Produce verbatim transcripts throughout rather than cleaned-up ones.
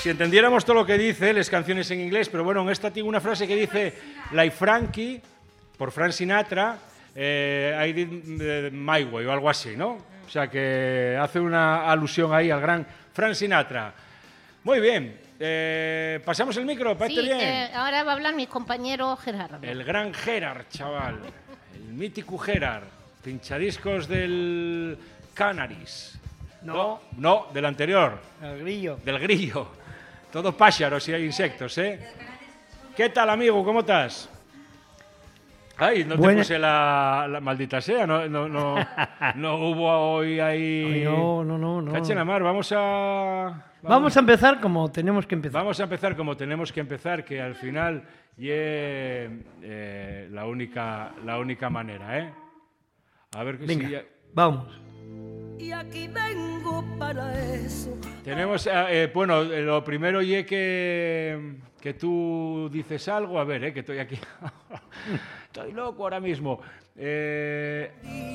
si entendiéramos todo lo que dice, las canciones en inglés, pero bueno, en esta tengo una frase que dice Like Frankie, por Frank Sinatra, eh, I did my way o algo así, ¿no? O sea que hace una alusión ahí al gran Frank Sinatra. Muy bien, eh, pasamos el micro, ¿parece sí, bien? Eh, ahora va a hablar mi compañero Gerardo. El gran Gerard, chaval, el mítico Gerard, pinchadiscos del Canaris. No. No, del anterior. El grillo. Del grillo. Todo pájaros y hay insectos, ¿eh? ¿Qué tal, amigo? ¿Cómo estás? Ay, no Buena. te puse la, la maldita sea. No, no, no, no hubo hoy ahí... Ay, no, no, no. no. Cachen la mar, vamos a... Vamos, Vamos a empezar como tenemos que empezar. Vamos a empezar como tenemos que empezar, que al final y eh, la única la única manera, ¿eh? A ver que Venga, si ya... vamos. Y aquí vengo para eso. Tenemos, eh, bueno, eh, lo primero y que, que tú dices algo, a ver, eh, que estoy aquí, estoy loco ahora mismo. Eh,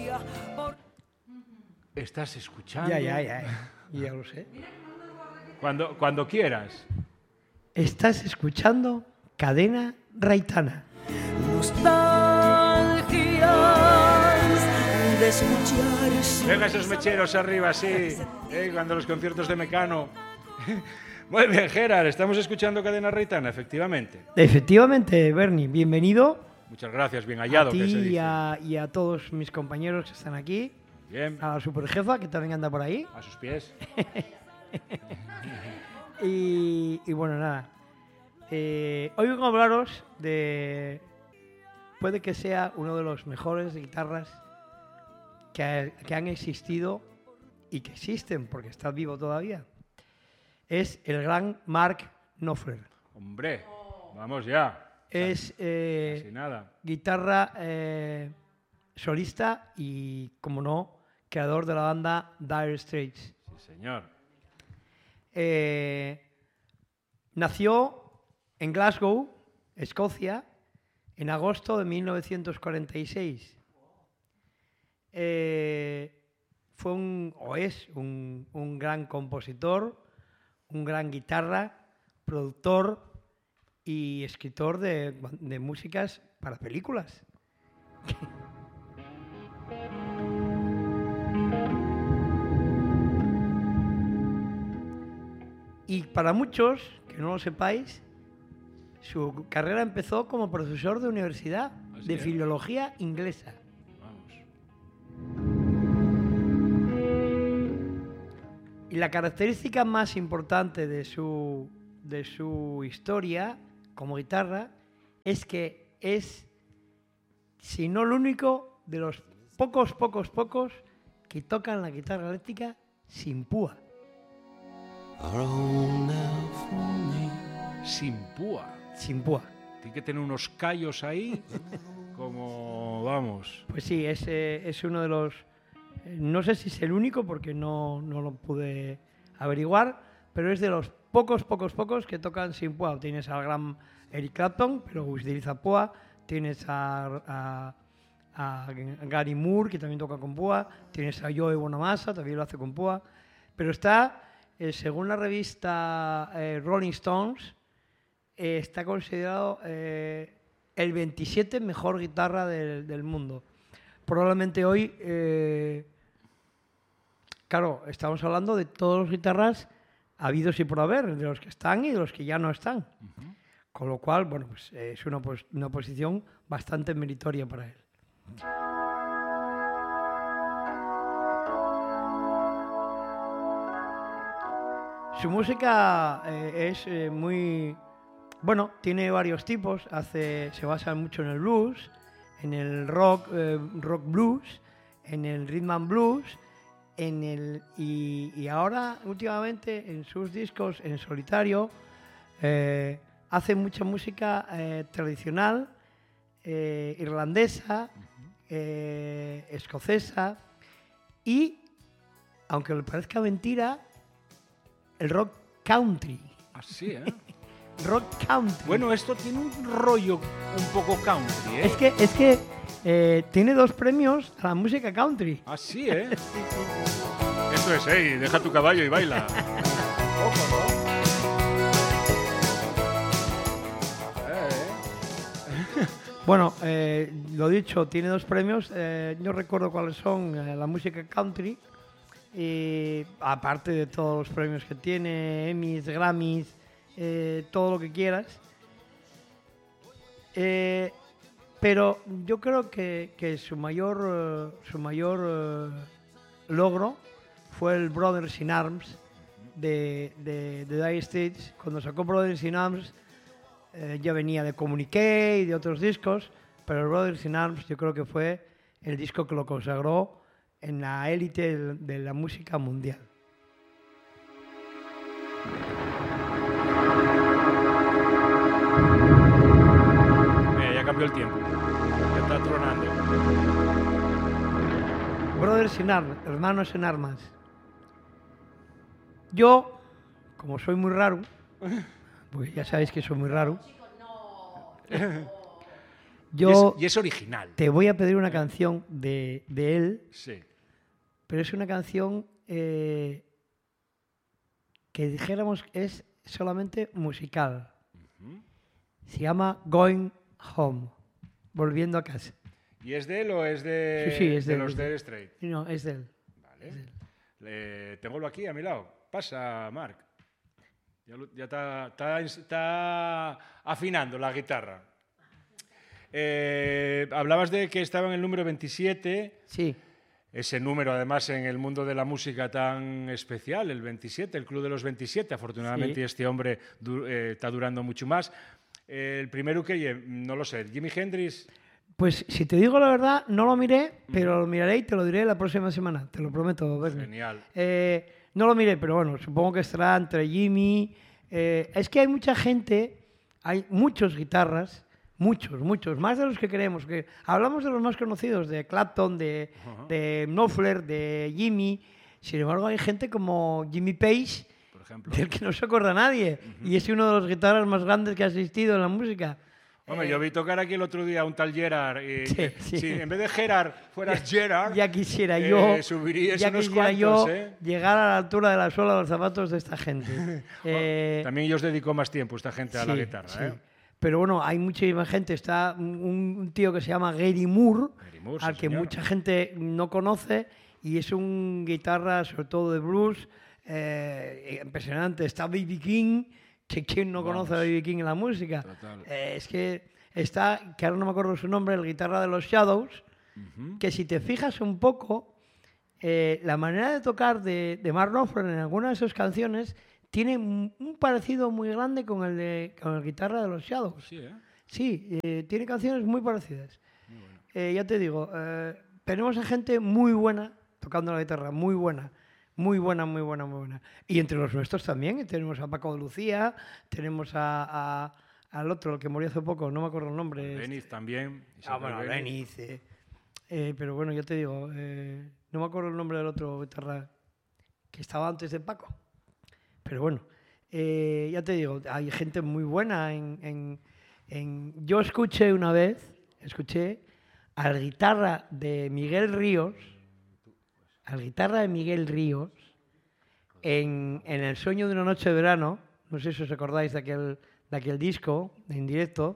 ¿Estás escuchando? Ya, ya, ya, ya, ya lo sé. Cuando, cuando quieras. Estás escuchando Cadena Raitana. Nostalgias de escuchar. Venga esos mecheros arriba, sí, eh, cuando los conciertos de Mecano. Muy bien, Gerard, estamos escuchando Cadena Raitana, efectivamente. Efectivamente, Bernie, bienvenido. Muchas gracias, bien hallado. A ti que se dice. y a, y a todos mis compañeros que están aquí. Bien. A la superjefa, que también anda por ahí. A sus pies. y, y bueno, nada. Eh, hoy vengo a hablaros de... Puede que sea uno de los mejores guitarras que, ha- que han existido y que existen, porque está vivo todavía. Es el gran Mark Knopfler. Hombre, vamos ya. Es eh, Casi nada. guitarra eh, solista y, como no, creador de la banda Dire Straits. Sí, señor. Eh, nació en Glasgow, Escocia, en agosto de mil novecientos cuarenta y seis. Eh, fue un, o es un, un gran compositor, un gran guitarra, productor y escritor de, de músicas para películas. Y para muchos, que no lo sepáis, su carrera empezó como profesor de universidad ¿Así, de eh? filología inglesa. Vamos. Y la característica más importante de su, de su historia como guitarra es que es, si no el único, de los pocos, pocos, pocos que tocan la guitarra eléctrica sin púa. Sin púa. Sin púa. Tiene que tener unos callos ahí, como, vamos. Pues sí, es, eh, es uno de los... eh, no sé si es el único porque no, no lo pude averiguar, pero es de los pocos, pocos, pocos que tocan sin púa. Tienes al gran Eric Clapton, pero utiliza púa. Tienes a, a, a Gary Moore, que también toca con púa. Tienes a Joe Bonamassa, también lo hace con púa. Pero está, eh, según la revista eh, Rolling Stones, eh, está considerado eh, el veintisiete mejor guitarra del, del mundo. Probablemente hoy, eh, claro, estamos hablando de todas las guitarras habidos y por haber, de los que están y de los que ya no están. Uh-huh. Con lo cual, bueno, pues eh, es una, pos- una posición bastante meritoria para él. Su música eh, es eh, muy... Bueno, tiene varios tipos, hace, se basa mucho en el blues, en el rock, eh, rock blues, en el rhythm and blues, en el, y, y ahora, últimamente, en sus discos en solitario, eh, hace mucha música eh, tradicional, eh, irlandesa, eh, escocesa y, aunque le parezca mentira, el rock country. Así, ¿eh? Rock country. Bueno, esto tiene un rollo un poco country, ¿eh? Es que, es que eh, tiene dos premios a la música country. Así, ¿eh? Esto es, hey, deja tu caballo y baila. Ojo, ¿no? Bueno, eh, lo dicho, tiene dos premios. Eh, no recuerdo cuáles son, eh, la música country. Y aparte de todos los premios que tiene, Emmys, Grammys, eh, todo lo que quieras. Eh, pero yo creo que, que su mayor, eh, su mayor eh, logro fue el Brothers in Arms de, de, de Dire Straits. Cuando sacó Brothers in Arms eh, ya venía de Communique y de otros discos, pero el Brothers in Arms yo creo que fue el disco que lo consagró en la élite de, de la música mundial. Eh, ya cambió el tiempo. Ya está tronando. Brothers in Arms, hermanos en armas. Yo, como soy muy raro, porque ya sabéis que soy muy raro, yo y, es, y es original. te voy a pedir una canción de, de él, Sí. pero es una canción eh, que dijéramos es solamente musical. Uh-huh. Se llama Going Home, volviendo a casa. ¿Y es de él o es de, Sí, sí, es de de él, los es de Dire él. Straits? No, es de él. Vale. Le, tengo aquí a mi lado. Pasa, Marc. Ya, lo- ya está, está, está afinando la guitarra. Eh, hablabas de que estaba en el número veintisiete. Sí, Ese número, además, en el mundo de la música tan especial, el veintisiete, el Club de los veintisiete. Afortunadamente, Sí. este hombre du- eh, está durando mucho más. Eh, el primero que, lle- no lo sé, Jimi Hendrix. pues si te digo la verdad, no lo miré, pero lo miraré y te lo diré la próxima semana, te lo prometo, Bernie. Genial. Eh, no lo miré, pero bueno, supongo que estará entre Jimmy. Eh, es que hay mucha gente, hay muchos guitarras, muchos, muchos, más de los que queremos. Que hablamos de los más conocidos, de Clapton, de, Ajá. de Knopfler, de Jimmy. Sin embargo, hay gente como Jimmy Page, Por ejemplo. del que no se acuerda nadie, y es uno de los guitarras más grandes que ha existido en la música. Hombre, yo vi tocar aquí el otro día a un tal Gerard. Y, Sí, que sí. Si en vez de Gerard fueras Gerard, Ya quisiera eh, yo, subirías ya unos quisiera cuantos, yo ¿eh? llegar a la altura de la suela de los zapatos de esta gente. Eh, También ellos dedicó más tiempo esta gente a la sí, guitarra. sí. ¿eh? Pero bueno, hay muchísima gente. Está un, un tío que se llama Gary Moore, Gary Moore, sí, al que señor. mucha gente no conoce, y es un guitarra, sobre todo de blues, eh, impresionante. Está B B King, que quién no Vamos. conoce a B B King en la música. Total. Eh, es que está, que ahora no me acuerdo su nombre, el guitarra de los Shadows, Ujú. que si te fijas un poco, eh, la manera de tocar de, de Mark Knopfler en algunas de sus canciones tiene un un parecido muy grande con el, de, con el guitarra de los Shadows. Sí, ¿eh? Sí, eh, tiene canciones muy parecidas. Eh, ya te digo, eh, tenemos a gente muy buena tocando la guitarra, muy buena, muy buena, muy buena, muy buena. Y entre los nuestros también, tenemos a Paco de Lucía, tenemos a, a- al otro, el que murió hace poco, no me acuerdo el nombre. Beniz también. Ah, Isabel bueno, Beniz. Beniz. eh. Eh, pero bueno, ya te digo, eh, no me acuerdo el nombre del otro guitarra que estaba antes de Paco. Pero bueno, eh, ya te digo, hay gente muy buena en, en- en- Yo escuché una vez, escuché al guitarra de Miguel Ríos, al guitarra de Miguel Ríos, en, en El sueño de una noche de verano, no sé si os acordáis de aquel, de aquel disco en directo.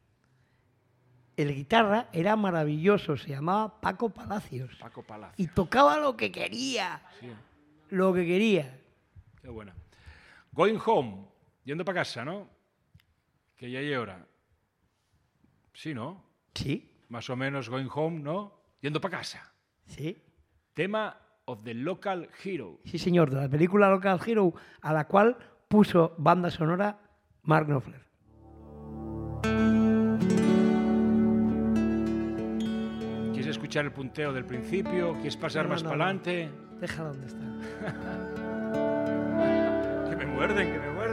El guitarra era maravilloso, se llamaba Paco Palacios Paco Palacio. y tocaba lo que quería, Sí, lo que quería. qué buena. Going home. Yendo para casa, ¿no? Que ya hay hora. Sí, ¿no? Sí, Más o menos going home, ¿no? Yendo para casa. sí, Tema of the local hero. sí señor, de la película Local Hero, a la cual puso banda sonora Mark Knopfler. ¿Quieres escuchar el punteo del principio? ¿Quieres pasar No, no, más no, para no. adelante? Déjala donde está. Que me muerden, que me muerden.